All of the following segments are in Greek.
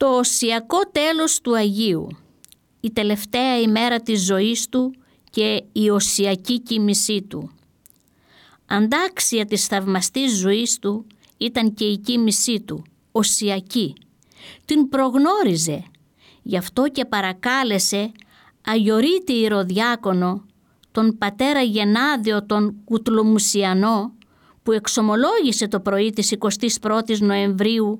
Το οσιακό τέλος του Αγίου, η τελευταία ημέρα της ζωής του και η οσιακή κοίμησή του. Αντάξια της θαυμαστής ζωής του ήταν και η κοίμησή του, οσιακή. Την προγνώριζε, γι' αυτό και παρακάλεσε αγιορείτη ιεροδιάκονο, τον πατέρα Γενάδιο τον Κουτλομουσιανό, που εξομολόγησε το πρωί της 21ης Νοεμβρίου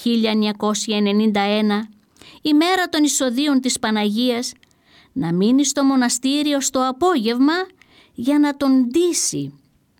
1991, ημέρα των εισοδείων της Παναγίας, να μείνει στο μοναστήριο στο απόγευμα για να τον ντύσει.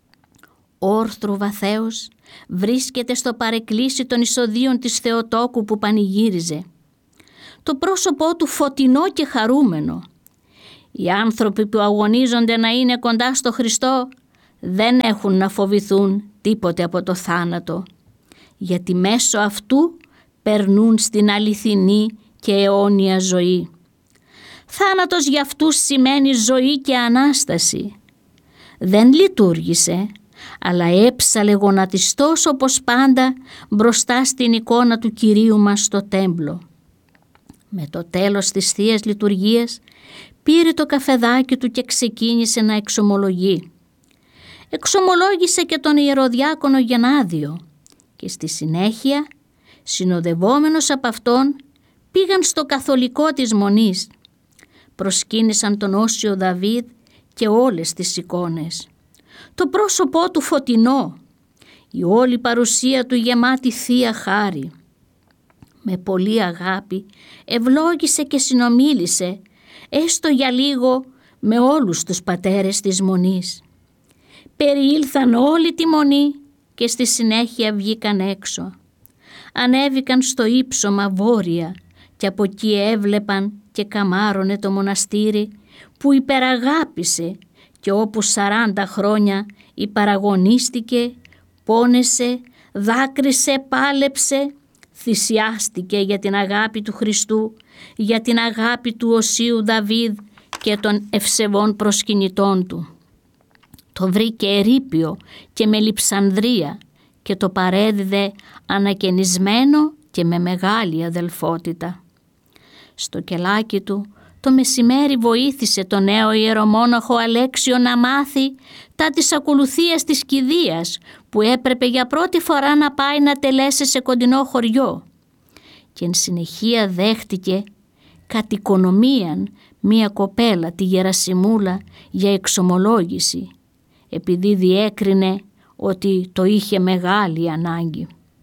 Όρθρου βαθέως βρίσκεται στο παρεκκλήσι των εισοδείων της Θεοτόκου που πανηγύριζε. Το πρόσωπό του φωτεινό και χαρούμενο. Οι άνθρωποι που αγωνίζονται να είναι κοντά στο Χριστό δεν έχουν να φοβηθούν τίποτε από το θάνατο, γιατί μέσω αυτού περνούν στην αληθινή και αιώνια ζωή. Θάνατος για αυτούς σημαίνει ζωή και Ανάσταση. Δεν λειτουργήσε, αλλά έψαλε γονατιστός όπως πάντα μπροστά στην εικόνα του Κυρίου μας στο τέμπλο. Με το τέλος της Θείας Λειτουργίας πήρε το καφεδάκι του και ξεκίνησε να εξομολογεί. Εξομολόγησε και τον ιεροδιάκονο Γενάδιο και στη συνέχεια, συνοδευόμενος από αυτόν, πήγαν στο καθολικό της Μονής. Προσκύνησαν τον Όσιο Δαβίδ και όλες τις εικόνες. Το πρόσωπό του φωτεινό, η όλη παρουσία του γεμάτη θεία χάρη. Με πολλή αγάπη ευλόγησε και συνομίλησε, έστω για λίγο, με όλους τους πατέρες της Μονής. Περιήλθαν όλη τη Μονή και στη συνέχεια βγήκαν έξω. Ανέβηκαν στο ύψωμα βόρεια και από εκεί έβλεπαν και καμάρωνε το μοναστήρι που υπεραγάπησε και όπου 40 χρόνια υπαραγωνίστηκε, πόνεσε, δάκρυσε, πάλεψε, θυσιάστηκε για την αγάπη του Χριστού, για την αγάπη του Οσίου Δαβίδ και των ευσεβών προσκυνητών του. Το βρήκε ερείπιο και με λειψανδρία και το παρέδιδε ανακαινισμένο και με μεγάλη αδελφότητα. Στο κελάκι του το μεσημέρι βοήθησε τον νέο ιερομόναχο Αλέξιο να μάθει τα της ακολουθίας της κηδείας που έπρεπε για πρώτη φορά να πάει να τελέσει σε κοντινό χωριό, και εν συνεχεία δέχτηκε κατ' οικονομίαν μία κοπέλα, τη Γερασιμούλα, για εξομολόγηση, επειδή διέκρινε ότι το είχε μεγάλη ανάγκη.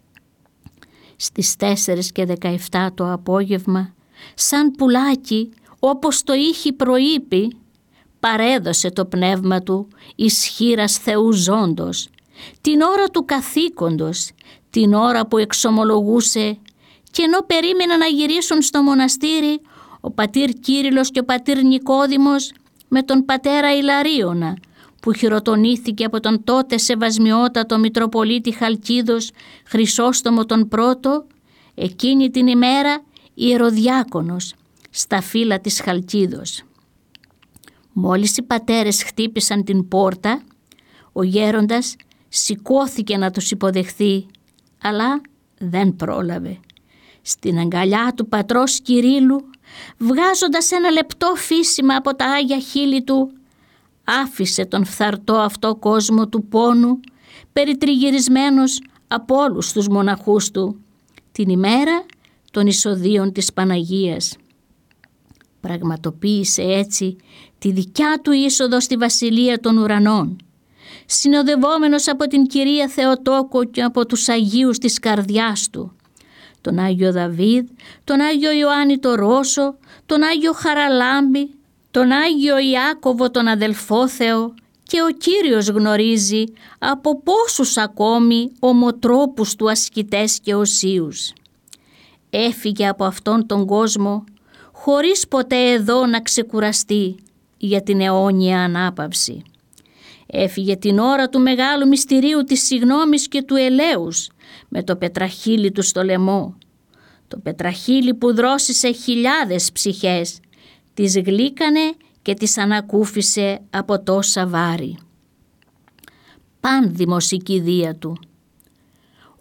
Στις 4:17 το απόγευμα, σαν πουλάκι, όπως το είχε προείπει, παρέδωσε το πνεύμα του ισχύρας Θεού ζώντος, την ώρα του καθήκοντος, την ώρα που εξομολογούσε, και ενώ περίμεναν να γυρίσουν στο μοναστήρι, ο πατήρ Κύριλλος και ο πατήρ Νικόδημος με τον πατέρα Ιλαρίωνα, που χειροτονήθηκε από τον τότε σεβασμιότατο Μητροπολίτη Χαλκίδος Χρυσόστομο τον Πρώτο, εκείνη την ημέρα ιεροδιάκονος στα φύλλα της Χαλκίδος. Μόλις οι πατέρες χτύπησαν την πόρτα, ο γέροντας σηκώθηκε να τους υποδεχθεί, αλλά δεν πρόλαβε. Στην αγκαλιά του πατρός Κυρίλλου, βγάζοντας ένα λεπτό φύσιμα από τα άγια χείλη του, άφησε τον φθαρτό αυτό κόσμο του πόνου, περιτριγυρισμένος από όλους τους μοναχούς του, την ημέρα των εισοδείων της Παναγίας. Πραγματοποίησε έτσι τη δικιά του είσοδο στη Βασιλεία των Ουρανών, συνοδευόμενος από την Κυρία Θεοτόκο και από τους Αγίους της καρδιάς του, τον Άγιο Δαβίδ, τον Άγιο Ιωάννη το Ρώσο, τον Άγιο Χαραλάμπη, τον Άγιο Ιάκωβο τον αδελφόθεο, και ο Κύριος γνωρίζει από πόσους ακόμη ομοτρόπους του ασκητές και οσίους. Έφυγε από αυτόν τον κόσμο χωρίς ποτέ εδώ να ξεκουραστεί για την αιώνια ανάπαυση. Έφυγε την ώρα του μεγάλου μυστηρίου της συγνώμης και του ελέους με το πετραχύλι του στο λαιμό. Το πετραχύλι που δρόσισε χιλιάδες ψυχές, τις γλύκανε και τις ανακούφισε από τόσα βάρη. Πάνδημος η κηδεία του.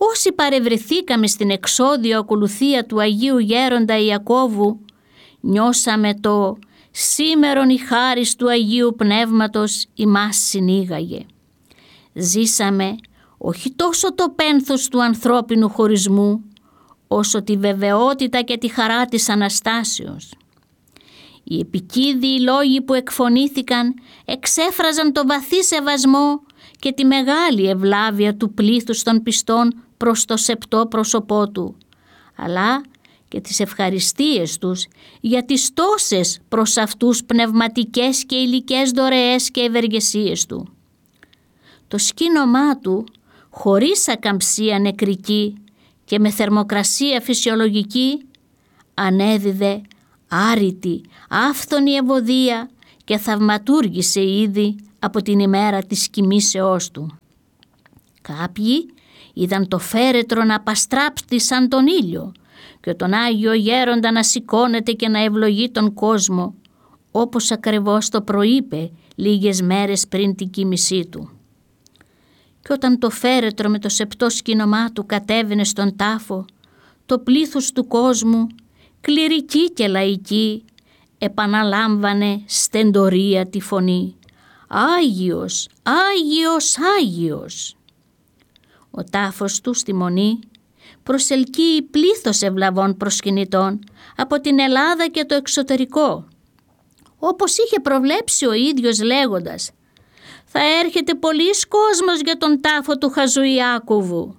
όσοι παρευρεθήκαμε στην εξόδιο ακολουθία του Αγίου Γέροντα Ιακώβου, νιώσαμε το «Σήμερον η χάρις του Αγίου Πνεύματος ημάς συνήγαγε». Ζήσαμε όχι τόσο το πένθος του ανθρώπινου χωρισμού, όσο τη βεβαιότητα και τη χαρά της Αναστάσεως. Οι επικίδιοι λόγοι που εκφωνήθηκαν εξέφραζαν το βαθύ σεβασμό και τη μεγάλη ευλάβεια του πλήθους των πιστών προς το σεπτό πρόσωπό του, αλλά και τις ευχαριστίες τους για τις τόσες προς αυτούς πνευματικές και υλικές δωρεές και ευεργεσίες του. Το σκήνομά του, χωρίς ακαμψία νεκρική και με θερμοκρασία φυσιολογική, ανέδιδε άρρητη, άφθονη ευωδία και θαυματούργησε ήδη από την ημέρα της κοιμήσεώς του. Κάποιοι είδαν το φέρετρο να παστράπτει σαν τον ήλιο και τον Άγιο Γέροντα να σηκώνεται και να ευλογεί τον κόσμο, όπως ακριβώς το προείπε λίγες μέρες πριν την κοίμησή του. Και όταν το φέρετρο με το σεπτό σκήνομά του κατέβαινε στον τάφο, το πλήθος του κόσμου, κληρική και λαϊκή, επαναλάμβανε στεντορία τη φωνή «Άγιος, Άγιος, Άγιος». Ο τάφος του στη Μονή προσελκύει πλήθος ευλαβών προσκυνητών από την Ελλάδα και το εξωτερικό, όπως είχε προβλέψει ο ίδιος λέγοντας «Θα έρχεται πολλής κόσμος για τον τάφο του Χαζού Ιάκωβου».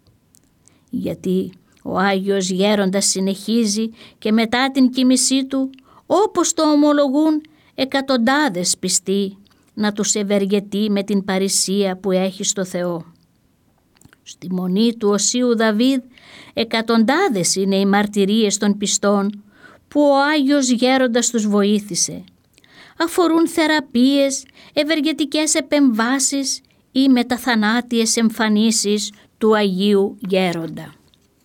Γιατί ο Άγιος Γέροντας συνεχίζει και μετά την κοίμησή του, όπως το ομολογούν εκατοντάδες πιστοί, να τους ευεργετεί με την παρησία που έχει στο Θεό. Στη Μονή του Οσίου Δαβίδ εκατοντάδες είναι οι μαρτυρίες των πιστών που ο Άγιος Γέροντας τους βοήθησε. Αφορούν θεραπείες, ευεργετικές επεμβάσεις ή μεταθανάτιες εμφανίσεις του Αγίου Γέροντα.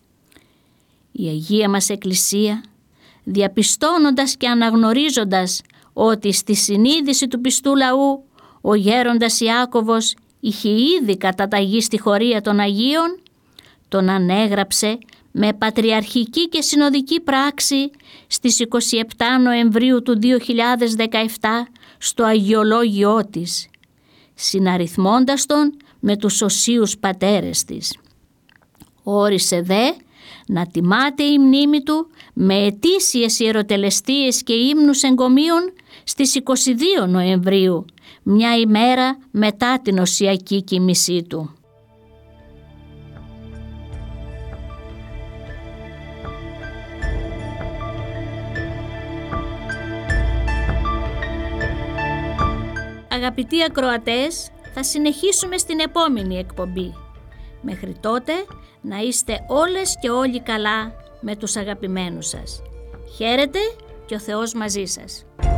Η Αγία μας Εκκλησία, διαπιστώνοντας και αναγνωρίζοντας ότι στη συνείδηση του πιστού λαού ο Γέροντας Ιάκωβος είχε ήδη καταταγεί στη χωρία των Αγίων, τον ανέγραψε με πατριαρχική και συνοδική πράξη στις 27 Νοεμβρίου του 2017 στο Αγιολόγιό της, συναριθμώντας τον με τους οσίους πατέρες της. Όρισε δε να τιμάται η μνήμη του με ετήσιες ιεροτελεστίες και ύμνους εγκομείων στις 22 Νοεμβρίου, μια ημέρα μετά την οσιακή κοιμήσή του. Αγαπητοί ακροατές, θα συνεχίσουμε στην επόμενη εκπομπή. Μέχρι τότε να είστε όλες και όλοι καλά με τους αγαπημένους σας. Χαίρετε και ο Θεός μαζί σας.